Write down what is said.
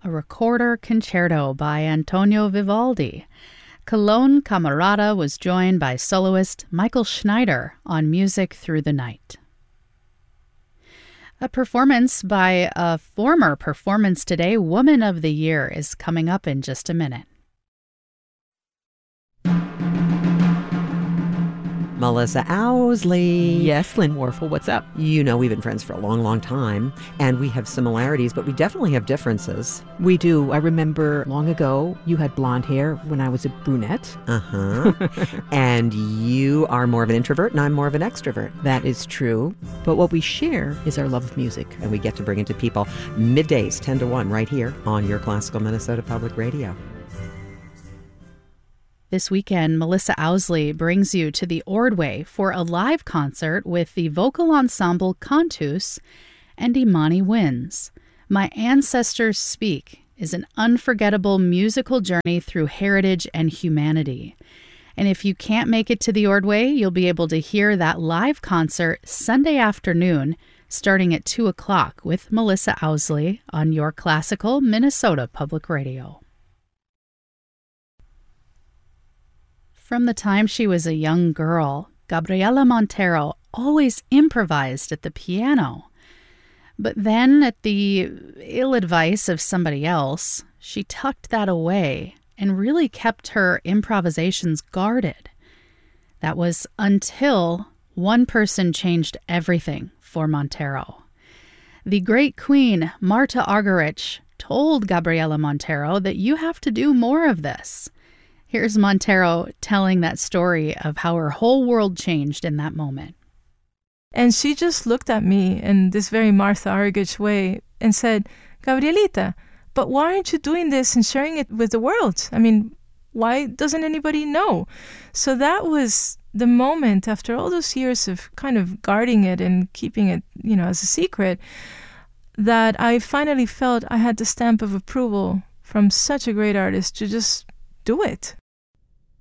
a recorder concerto by Antonio Vivaldi. Cologne Camerata was joined by soloist Michael Schneider on Music Through the Night. A performance by a former Performance Today Woman of the Year is coming up in just a minute. Melissa Owsley. Yes, Lynn Warfel, what's up? You know we've been friends for a long, long time, and we have similarities, but we definitely have differences. We do. I remember long ago, you had blonde hair when I was a brunette. And you are more of an introvert, and I'm more of an extrovert. That is true. But what we share is our love of music. And we get to bring it to people middays, 10 to 1, right here on your Classical Minnesota Public Radio. This weekend, Melissa Owsley brings you to the Ordway for a live concert with the vocal ensemble Cantus and Imani Winds. My Ancestors Speak is an unforgettable musical journey through heritage and humanity. And if you can't make it to the Ordway, you'll be able to hear that live concert Sunday afternoon, starting at 2 o'clock with Melissa Owsley on your Classical Minnesota Public Radio. From the time she was a young girl, Gabriela Montero always improvised at the piano. But then, at the ill advice of somebody else, she tucked that away and really kept her improvisations guarded. That was until one person changed everything for Montero. The great queen, Marta Argerich, told Gabriela Montero that you have to do more of this. Here's Montero telling that story of how her whole world changed in that moment. And she just looked at me in this very Martha Argerich way and said, Gabrielita, but why aren't you doing this and sharing it with the world? I mean, why doesn't anybody know? So that was the moment, after all those years of kind of guarding it and keeping it, as a secret, that I finally felt I had the stamp of approval from such a great artist to just do it.